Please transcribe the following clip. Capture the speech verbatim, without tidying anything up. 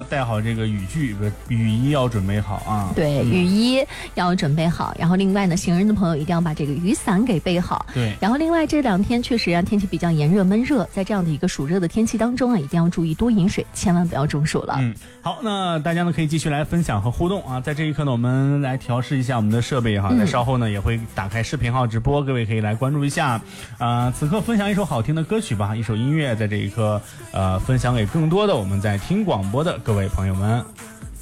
带好这个雨具，雨衣要准备好啊。 对，雨衣要准备好，然后另外呢，行人的朋友一定要把这个雨伞给备好。 对， 然后另外这两天确实啊，天气比较炎热闷热，在这样的一个暑热的天气当中啊，一定要注意多饮水，千万不要中暑了。 嗯，好，那大家呢可以继续来分享和互动啊。在这一刻呢，我们来调试一下我们的设备哈，在稍后呢也会打开视频号直播，各位可以来关注一下。啊、呃，此刻分享一首好听的歌曲吧，一首音乐，在这一刻呃分享给更多的我们在听广播的各位朋友们。